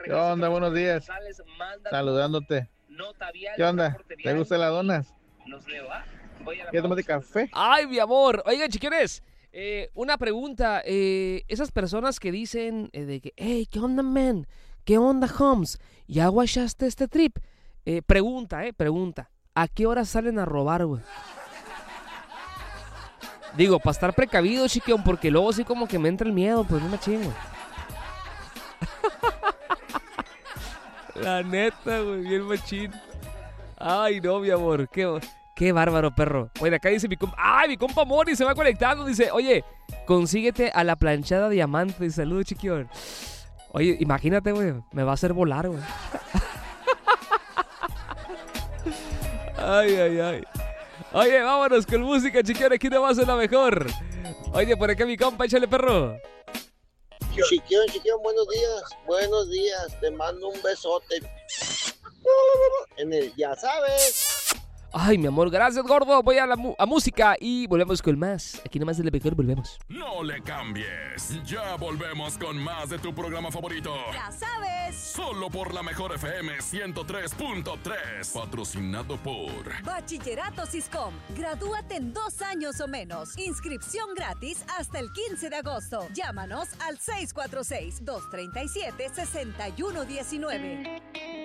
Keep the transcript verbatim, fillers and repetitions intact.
¿Qué onda? Buenos días. Saludándote. ¿Qué onda? ¿Te gustan las donas? ¿Quieres tomarte café? Ay, mi amor. Oigan, chiquiones, eh, una pregunta. Eh, esas personas que dicen eh, de que, hey, ¿qué onda, man? ¿Qué onda, Holmes? ¿Ya guachaste este trip? Eh, pregunta, eh, pregunta. ¿A qué hora salen a robar, güey? Digo, para estar precavido, chiquión, porque luego sí como que me entra el miedo, pues no me chingo. La neta, güey, bien machín. Ay, no, mi amor, qué, qué bárbaro, perro. Oye, acá dice mi compa, ay, mi compa Mori se va conectando, dice, oye, consíguete a la planchada diamante. Saludos, chiquión. Oye, imagínate, güey, me va a hacer volar, güey. Ay, ay, ay. Oye, vámonos con música, chiquión, aquí no va a ser la mejor. Oye, por acá mi compa, échale, perro. Chiquión, chiquión, buenos días, buenos días, te mando un besote. En el, ya sabes. Ay, mi amor, gracias, gordo. Voy a la mu- a música y volvemos con más. Aquí nomás de la mejor, volvemos. No le cambies. Ya volvemos con más de tu programa favorito. Ya sabes. Solo por la mejor F M ciento tres punto tres. Patrocinado por Bachillerato Siscom. Gradúate en dos años o menos. Inscripción gratis hasta el quince de agosto. Llámanos al seis cuatro seis, dos tres siete, seis uno uno nueve.